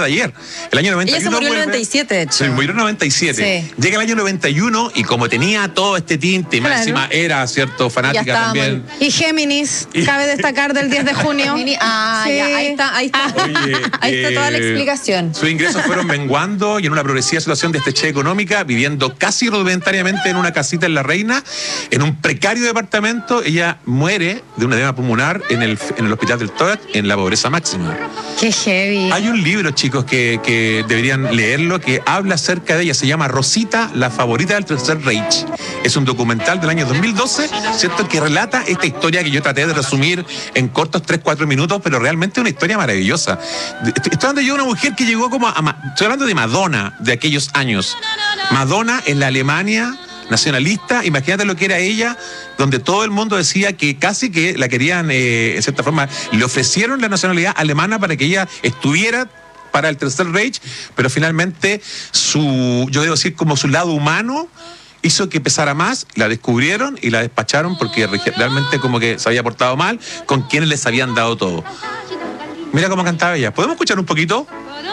de ayer. El año 91. Ella se murió en el 97, de hecho. Se murió en el 97. Sí. Llega el año 91 y como tenía todo este tinte, y más encima era, ¿cierto?, fanática también. Y Géminis, cabe destacar del 10 de junio. Sí. Sí. Ya, ahí está. Oye, Ahí está toda la explicación. Sus ingresos fueron menguando y en una progresiva situación de estrechez económica, viviendo casi rudimentariamente en una casita en La Reina, en un precario departamento. Ella muere de un edema pulmonar en el hospital del tórax, en la pobreza máxima. Qué heavy. Hay un libro, chicos, que deberían leerlo, que habla acerca de ella. Se llama Rosita, la favorita del Tercer Reich. Es un documental del año 2012, ¿cierto?, que relata esta historia que yo traté de resumir en cortos 3-4 minutos, pero realmente una historia maravillosa. Estoy hablando yo de una mujer que llegó como estoy hablando de Madonna, de aquellos años. Madonna en la Alemania nacionalista, imagínate lo que era ella, donde todo el mundo decía que casi que la querían, en cierta forma, le ofrecieron la nacionalidad alemana para que ella estuviera para el Tercer Reich, pero finalmente yo debo decir, como su lado humano hizo que pesara más, la descubrieron y la despacharon porque realmente como que se había portado mal con quienes les habían dado todo. Mira cómo cantaba ella. ¿Podemos escuchar un poquito?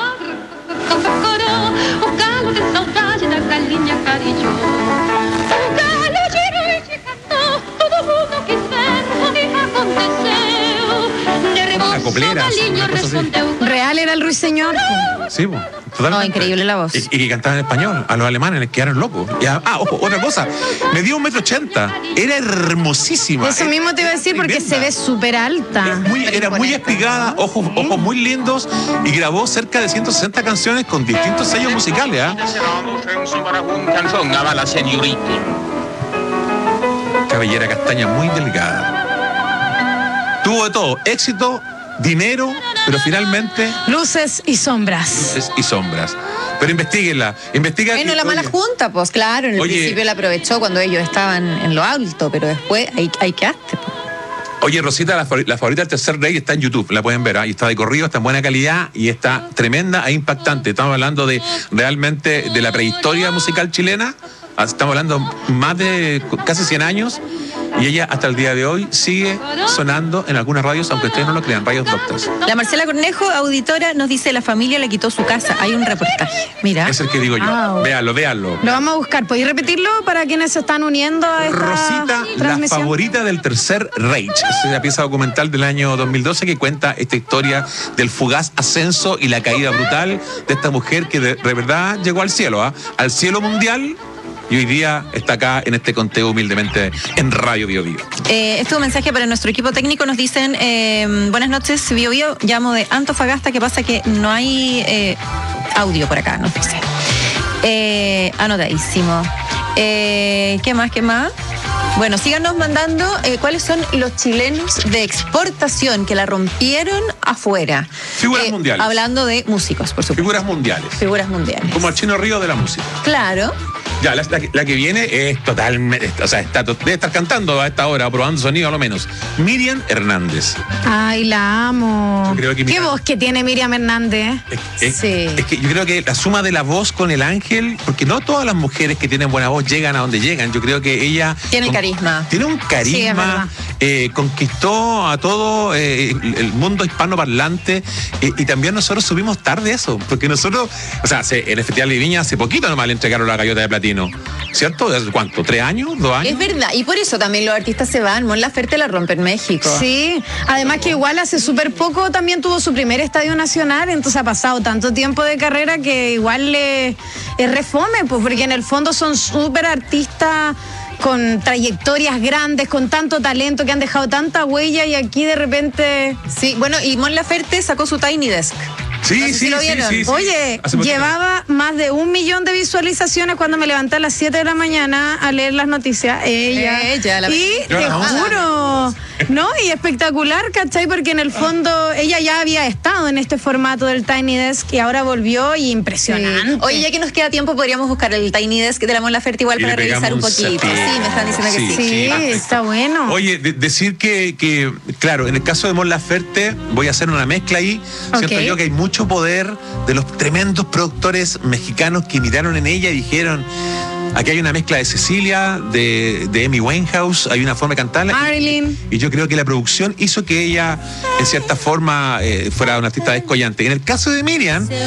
Una coplera, una cosa así. ¿Real era el ruiseñor? Sí, pues, totalmente. No, increíble la voz. Y que cantaba en español. A los alemanes les quedaron locos. Ojo, otra cosa. Me dio 1,80 m. Era hermosísima. Eso mismo te iba a decir porque se ve súper alta. Era muy espigada, ojos muy lindos, y grabó cerca de 160 canciones con distintos sellos musicales. Cabellera castaña muy delgada. Tuvo de todo, éxito, dinero, pero finalmente Luces y sombras. luces y sombras. Pero investiga. Bueno, la mala junta, pues claro, en el principio la aprovechó cuando ellos estaban en lo alto, pero después ahí quedaste. Pues. Oye, Rosita, la favorita del Tercer Rey está en YouTube, la pueden ver, y está de corrido, está en buena calidad y está tremenda e impactante. Estamos hablando de realmente de la prehistoria musical chilena, estamos hablando más de casi 100 años, y ella hasta el día de hoy sigue sonando en algunas radios, aunque ustedes no lo crean, radios doctas. La Marcela Cornejo, auditora, nos dice: la familia le quitó su casa. Hay un reportaje. Mira. Es el que digo yo. Wow. Véanlo. Lo vamos a buscar. ¿Podéis repetirlo para quienes se están uniendo a esta Rosita, la transmisión? favorita del Tercer Reich. Es una pieza documental del año 2012 que cuenta esta historia del fugaz ascenso y la caída brutal de esta mujer que de verdad llegó al cielo, al cielo mundial. Y hoy día está acá en este conteo humildemente en Radio Bio Bio. Este es un mensaje para nuestro equipo técnico. Nos dicen: buenas noches, Bio Bio. Llamo de Antofagasta. ¿Qué pasa? Que no hay audio por acá, nos dice. Anotadísimo. ¿Qué más? Bueno, síganos mandando cuáles son los chilenos de exportación que la rompieron afuera. Figuras mundiales. Hablando de músicos, por supuesto. Figuras mundiales. Como el Chino Río de la música. Claro. Ya, la que viene es totalmente, o sea, debe estar cantando a esta hora, probando sonido a lo menos. Miriam Hernández. Ay, la amo. Yo creo que ¿Qué voz que tiene Miriam Hernández? Sí. Es que yo creo que la suma de la voz con el ángel, porque no todas las mujeres que tienen buena voz llegan a donde llegan. Yo creo que ella Tiene carisma. Tiene un carisma, conquistó a todo el mundo hispanoparlante, y también nosotros subimos tarde eso, porque nosotros, o sea, en el Festival de Viña hace poquito nomás le entregaron la gaviota de platino, ¿cierto? ¿Hace cuánto? ¿3 años? ¿2 años? Es verdad, y por eso también los artistas se van. Mon Laferte la rompe en México. Sí, además que igual hace súper poco también tuvo su primer estadio nacional, entonces ha pasado tanto tiempo de carrera que igual es refome, pues, porque en el fondo son súper artistas con trayectorias grandes, con tanto talento, que han dejado tanta huella, y aquí de repente... Sí, bueno, y Mon Laferte sacó su Tiny Desk. Sí, No sé si lo vieron. sí. Oye, llevaba más de 1 millón de visualizaciones cuando me levanté a las 7 de la mañana a leer las noticias. Ella y te juro, ¿no? Y espectacular, ¿cachai? Porque en el fondo ella ya había estado en este formato del Tiny Desk y ahora volvió, y impresionante. Sí. Oye, ya que nos queda tiempo, podríamos buscar el Tiny Desk de la Mon Laferte igual para revisar un poquito. Sí, me están diciendo que sí. Sí, está bueno. Oye, decir que, claro, en el caso de Mon Laferte, voy a hacer una mezcla ahí. Siento yo que hay mucho poder de los tremendos productores mexicanos que miraron en ella y dijeron: aquí hay una mezcla de Cecilia, de Amy Winehouse, hay una forma de cantarla. Marilyn. Y yo creo que la producción hizo que ella, en cierta forma, fuera una artista descollante. En el caso de Miriam,